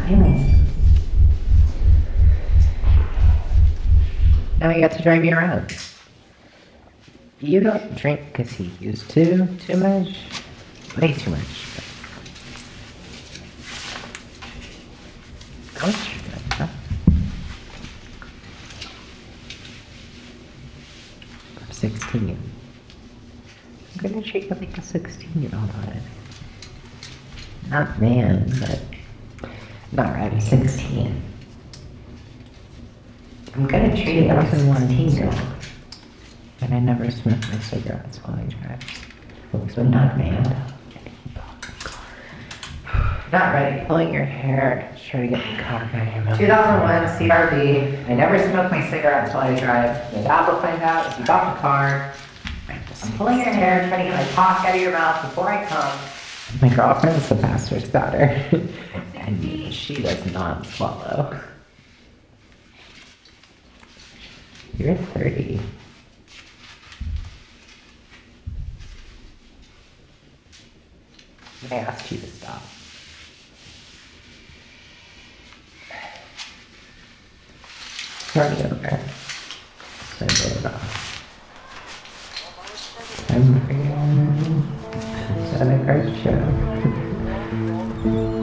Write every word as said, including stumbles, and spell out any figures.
damn it. Now he got to drive you around. You don't drink because he used to too much? Way too much. How much you drink, huh? I'm sixteen. I'm gonna treat you like a sixteen year old on it. Not man, but... Not right, I'm sixteen. I'm gonna treat you like a sixteen year old. And I never smoke my cigarettes while I drive. So not man. Not ready. Pulling your hair, trying to get the car out of your mouth. two thousand one C R V. I never smoke my cigarettes while I drive. The dad will find out if you got the car. I'm pulling your hair, trying to get my talk out of your mouth before I come. My girlfriend's the pastor's daughter. And she does not swallow. You're thirty. I asked you to stop. Start it over. So I blow it off. I'm for you. Is that a great show?